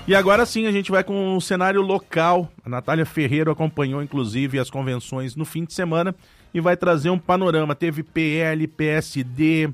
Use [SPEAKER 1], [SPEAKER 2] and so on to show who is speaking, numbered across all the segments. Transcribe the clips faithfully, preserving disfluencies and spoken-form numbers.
[SPEAKER 1] E agora sim, a gente vai com o cenário local. A Natália Ferreira acompanhou, inclusive, as convenções no fim de semana e vai trazer um panorama. Teve P L, P S D,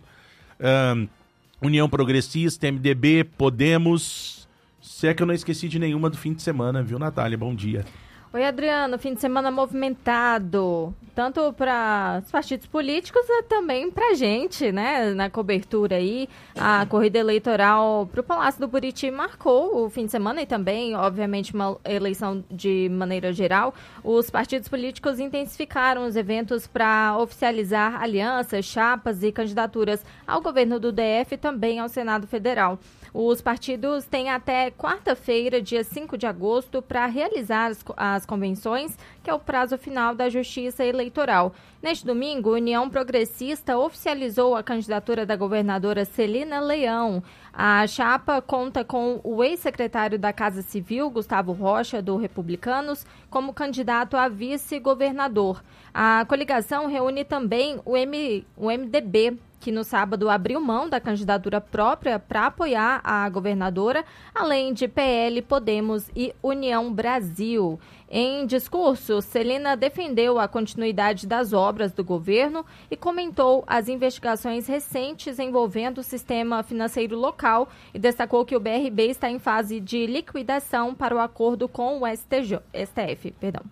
[SPEAKER 1] um, União Progressista, M D B, Podemos. Se é que eu não esqueci de nenhuma do fim de semana, viu, Natália? Bom dia.
[SPEAKER 2] Oi, Adriano. Fim de semana movimentado, tanto para os partidos políticos e também para a gente, né? Na cobertura aí, a corrida eleitoral para o Palácio do Buriti marcou o fim de semana e também, obviamente, uma eleição de maneira geral. Os partidos políticos intensificaram os eventos para oficializar alianças, chapas e candidaturas ao governo do D F e também ao Senado Federal. Os partidos têm até quarta-feira, dia cinco de agosto, para realizar as, as convenções, que é o prazo final da Justiça Eleitoral. Neste domingo, a União Progressista oficializou a candidatura da governadora Celina Leão. A chapa conta com o ex-secretário da Casa Civil, Gustavo Rocha, do Republicanos, como candidato a vice-governador. A coligação reúne também o, M, o M D B, que no sábado abriu mão da candidatura própria para apoiar a governadora, além de P L, Podemos e União Brasil. Em discurso, Celina defendeu a continuidade das obras do governo e comentou as investigações recentes envolvendo o sistema financeiro local e destacou que o B R B está em fase de liquidação para o acordo com o S T J, S T F. Perdão.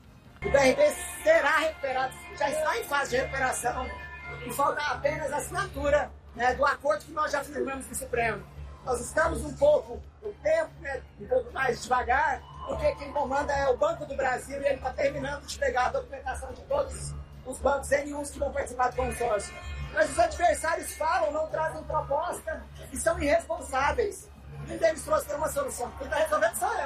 [SPEAKER 3] O B R B será recuperado, já está em fase de recuperação. E falta apenas a assinatura, né, do acordo que nós já firmamos no Supremo. Nós estamos um pouco, o tempo, né, um pouco mais devagar, porque quem comanda é o Banco do Brasil e ele está terminando de pegar a documentação de todos os bancos N um que vão participar do consórcio. Mas os adversários falam, não trazem proposta e são irresponsáveis. Quem deles trouxe uma solução. Quem está resolvendo sou